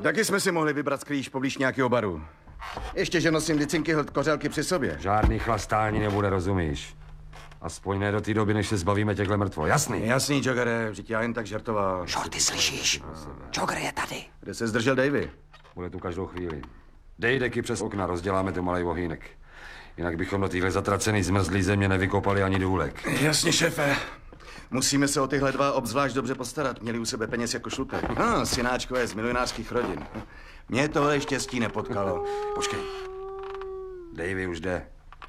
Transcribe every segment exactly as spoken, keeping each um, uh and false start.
Taky jsme si mohli vybrat sklíž poblíž nějakého baru. Ještě, že nosím licinky hlt kořelky při sobě. Žádný chlastání nebude, rozumíš? Aspoň ne do té doby, než se zbavíme těchhle mrtvo. Jasný? Jasný, Joggere, že já jen tak žartoval. Shorty, slyšíš? Jogger je tady. Kde se zdržel Davy? Bude tu každou chvíli. Dej deky přes okna, rozděláme tu malej ohýnek. Jinak bychom do téhle zatracený zmrzlý země nevykopali ani důlek. Jasně, šéfe. Musíme se o tyhle dva obzvlášť dobře postarat. Měli u sebe peněz jako šlupek. Ah, synáčkové z milionářských rodin. Mě tohle štěstí nepotkalo. Počkej. Davy už jde.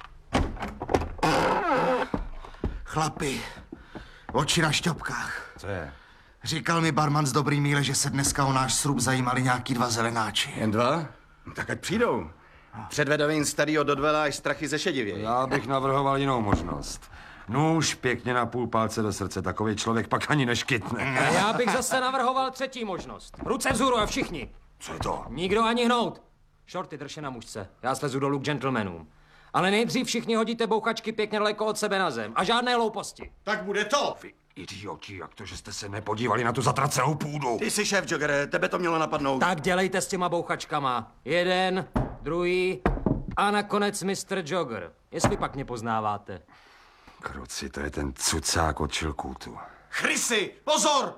Chlapi, oči na šťopkách. Co je? Říkal mi barman z Dobrý míle, že se dneska o náš srub zajímali nějaký dva zelenáči. Jen dva? No, tak ať přijdou. Předvedou jen starýho dodvela až strachy zešedivějí. Já bych navrhoval jinou možnost. Nůž pěkně na půl palce do srdce, takový člověk pak ani neškytne. A já bych zase navrhoval třetí možnost. Ruce vzhůru a všichni. Co je to? Nikdo ani hnout. Shorty, drž na mužce. Já slezu dolů k gentlemanům. Ale nejdřív všichni hodíte bouchačky pěkně daleko od sebe na zem. A žádné louposti. Tak bude to. Vy idioti, jak to, že jste se nepodívali na tu zatracenou půdu? Ty jsi šéf, Joggere, tebe to mělo napadnout. Tak dělejte s těma bouchačkama. Jeden, druhý a nakonec mister Jogger. Jestli pak mě poznáváte. Kruci, to je ten cucák od Chilcootu. Chrysy, pozor!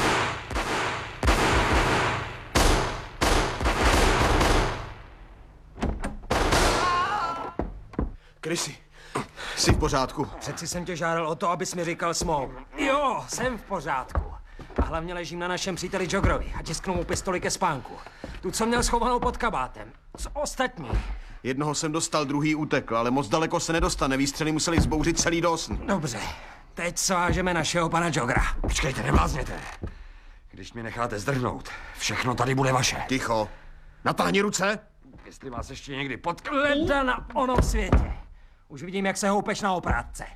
Chrissy, jsi v pořádku. Přeci jsem tě žádal o to, abys mi říkal smoke. Jo, jsem v pořádku. A hlavně ležím na našem příteli Joggerovi a tisknu mu pistoli ke spánku. Tu, co měl schovanou pod kabátem. Co ostatní? Jednoho jsem dostal, druhý utekl, ale moc daleko se nedostane. Výstřely museli zbouřit celý dosn. Dobře, teď svážeme našeho pana Joggera. Počkejte, neblázněte. Když mi necháte zdrhnout, všechno tady bude vaše. Ticho. Natáhni ruce. Jestli vás ještě někdy potknu... Leda na onom světě. Už vidím, jak se houpeš na oprátce.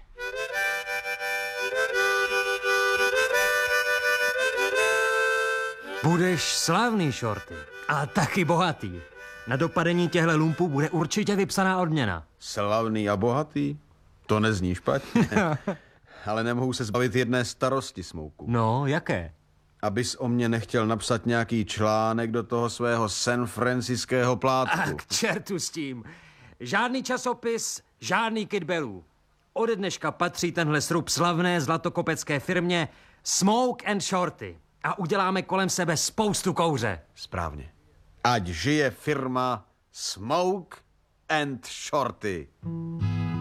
Budeš slavný, Shorty. A taky bohatý. Na dopadení těchto lumpů bude určitě vypsaná odměna. Slavný a bohatý? To nezní špatně. Ale nemohu se zbavit jedné starosti, Smouku. No, jaké? Abys o mě nechtěl napsat nějaký článek do toho svého San Franciského plátku. A k čertu s tím. Žádný časopis, žádný kitbelů. Ode dneška patří tenhle srub slavné zlatokopecké firmě Smoke and Shorty. A uděláme kolem sebe spoustu kouře. Správně. Ať žije firma Smoke and Shorty.